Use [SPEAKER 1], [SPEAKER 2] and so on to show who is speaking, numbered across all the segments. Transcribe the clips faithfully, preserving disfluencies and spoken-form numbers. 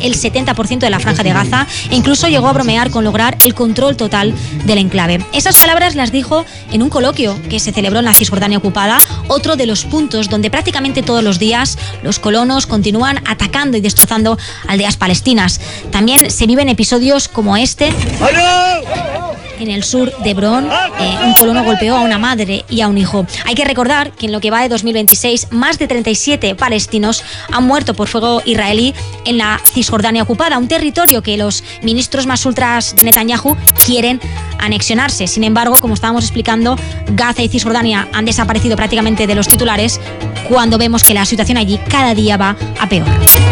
[SPEAKER 1] el setenta por ciento de la franja de Gaza e incluso llegó a bromear con lograr el control total del enclave. Esas palabras las dijo en un coloquio que se celebró en la Cisjordania ocupada, otro de los puntos donde prácticamente todos los días los colonos continúan atacando y destrozando aldeas palestinas. También se viven episodios como este. En el sur de Hebrón, eh, un colono golpeó a una madre y a un hijo. Hay que recordar que en lo que va de dos mil veintiséis, más de treinta y siete palestinos han muerto por fuego israelí en la Cisjordania ocupada, un territorio que los ministros más ultras de Netanyahu quieren anexionarse. Sin embargo, como estábamos explicando, Gaza y Cisjordania han desaparecido prácticamente de los titulares cuando vemos que la situación allí cada día va a peor.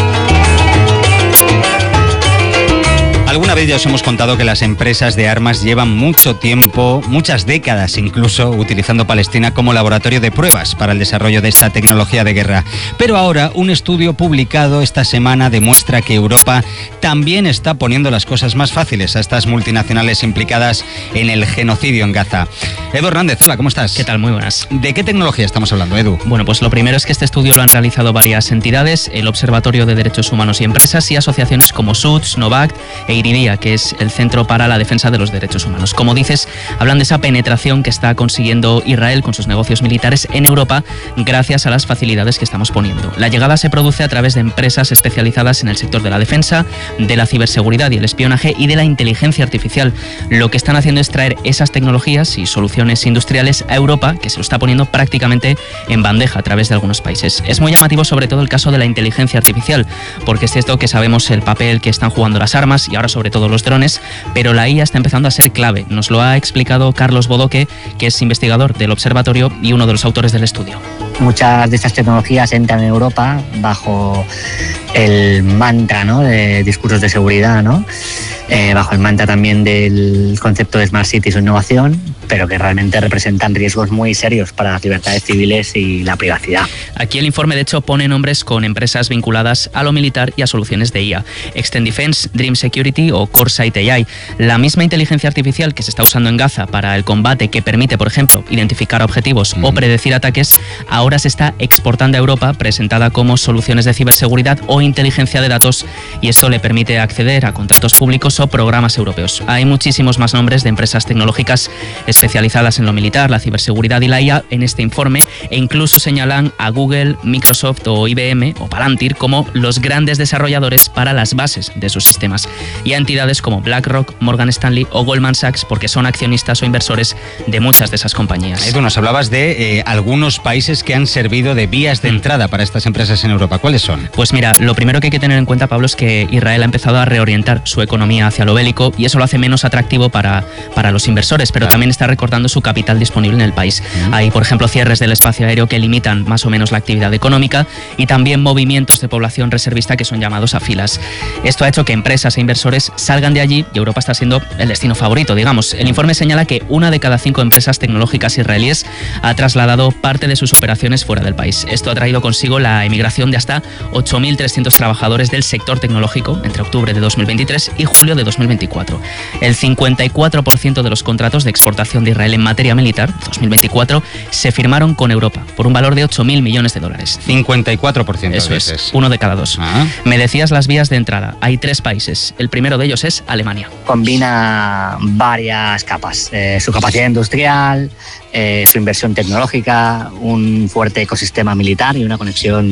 [SPEAKER 2] Alguna vez ya os hemos contado que las empresas de armas llevan mucho tiempo, muchas décadas incluso, utilizando Palestina como laboratorio de pruebas para el desarrollo de esta tecnología de guerra. Pero ahora un estudio publicado esta semana demuestra que Europa también está poniendo las cosas más fáciles a estas multinacionales implicadas en el genocidio en Gaza. Edu Hernández, hola, ¿cómo estás?
[SPEAKER 3] ¿Qué tal? Muy buenas.
[SPEAKER 2] ¿De qué tecnología estamos hablando, Edu?
[SPEAKER 3] Bueno, pues lo primero es que este estudio lo han realizado varias entidades, el Observatorio de Derechos Humanos y Empresas y asociaciones como S U D S, Novact e Iridia, que es el Centro para la Defensa de los Derechos Humanos. Como dices, hablan de esa penetración que está consiguiendo Israel con sus negocios militares en Europa gracias a las facilidades que estamos poniendo. La llegada se produce a través de empresas especializadas en el sector de la defensa, de la ciberseguridad y el espionaje y de la inteligencia artificial. Lo que están haciendo es traer esas tecnologías y soluciones industriales a Europa, que se lo está poniendo prácticamente en bandeja a través de algunos países. Es muy llamativo sobre todo el caso de la inteligencia artificial, porque es cierto que sabemos el papel que están jugando las armas y ahora sobre todo los drones, pero la I A está empezando a ser clave. Nos lo ha explicado Carlos Bodoque, que es investigador del observatorio y uno de los autores del estudio.
[SPEAKER 4] Muchas de estas tecnologías entran en Europa bajo el mantra, ¿no?, de discursos de seguridad, ¿no? Eh, bajo el mantra también del concepto de Smart Cities o innovación, pero que realmente representan riesgos muy serios para las libertades civiles y la privacidad.
[SPEAKER 3] Aquí el informe de hecho pone nombres con empresas vinculadas a lo militar y a soluciones de I A. Extend Defense, Dream Security o CoreSight A I. La misma inteligencia artificial que se está usando en Gaza para el combate, que permite, por ejemplo, identificar objetivos mm. o predecir ataques, ahora se está exportando a Europa, presentada como soluciones de ciberseguridad o inteligencia de datos, y esto le permite acceder a contratos públicos o programas europeos. Hay muchísimos más nombres de empresas tecnológicas especializadas en lo militar, la ciberseguridad y la I A en este informe, e incluso señalan a Google, Microsoft o I B M o Palantir como los grandes desarrolladores para las bases de sus sistemas, y a entidades como BlackRock, Morgan Stanley o Goldman Sachs, porque son accionistas o inversores de muchas de esas compañías.
[SPEAKER 2] Edu, nos hablabas de eh, algunos países que han servido de vías de mm. entrada para estas empresas en Europa. ¿Cuáles son?
[SPEAKER 3] Pues mira, lo primero que hay que tener en cuenta, Pablo, es que Israel ha empezado a reorientar su economía hacia lo bélico y eso lo hace menos atractivo para, para los inversores, pero claro, también está recortando su capital disponible en el país. Mm. Hay, por ejemplo, cierres del espacio aéreo que limitan más o menos la actividad económica y también movimientos de población reservista que son llamados a filas. Esto ha hecho que empresas e inversores salgan de allí y Europa está siendo el destino favorito, digamos. El informe señala que una de cada cinco empresas tecnológicas israelíes ha trasladado parte de sus operaciones fuera del país. Esto ha traído consigo la emigración de hasta ocho mil trescientos trabajadores del sector tecnológico entre octubre de dos mil veintitrés y julio de dos mil veinticuatro. El cincuenta y cuatro por ciento de los contratos de exportación de Israel en materia militar dos mil veinticuatro se firmaron con Europa por un valor de ocho mil millones de dólares.
[SPEAKER 2] cincuenta y cuatro por ciento.
[SPEAKER 3] Eso es, uno de cada dos. Ah. Me decías las vías de entrada. Hay tres países. El primero de ellos es Alemania.
[SPEAKER 4] Combina varias capas. Eh, su capacidad industrial, eh, su inversión tecnológica, un fuerte ecosistema militar y una conexión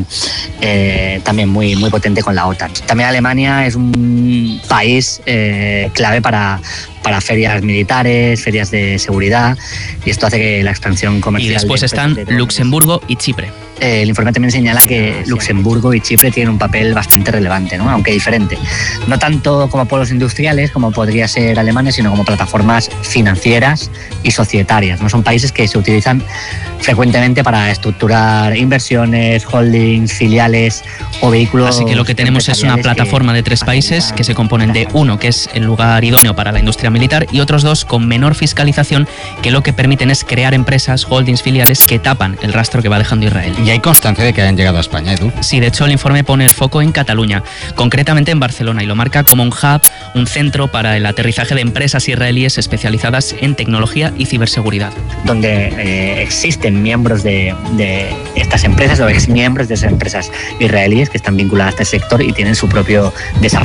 [SPEAKER 4] eh, también muy, muy potente con la OTAN. También Alemania es un país eh, clave para, para ferias militares, ferias de seguridad, y esto hace que la expansión comercial...
[SPEAKER 3] Y después de están de Luxemburgo y Chipre.
[SPEAKER 4] Eh, el informe también señala que Luxemburgo y Chipre tienen un papel bastante relevante, ¿no?, aunque diferente. No tanto como polos industriales, como podría ser Alemania, sino como plataformas financieras y societarias, ¿no? Son países que se utilizan frecuentemente para estructurar inversiones, holdings, filiales o vehículos.
[SPEAKER 3] Así que lo que tenemos es una plataforma de tres países que se componen de uno, que es el lugar idóneo para la industria militar, y otros dos con menor fiscalización, que lo que permiten es crear empresas, holdings, filiales que tapan el rastro que va dejando Israel.
[SPEAKER 2] ¿Y hay constancia de que hayan llegado a España, Edu?
[SPEAKER 3] Sí, de hecho el informe pone el foco en Cataluña, concretamente en Barcelona, y lo marca como un hub, un centro para el aterrizaje de empresas israelíes especializadas en tecnología y ciberseguridad.
[SPEAKER 4] Donde eh, existen miembros de, de estas empresas o ex miembros de esas empresas israelíes que están vinculadas a este sector y tienen su propio desarrollo.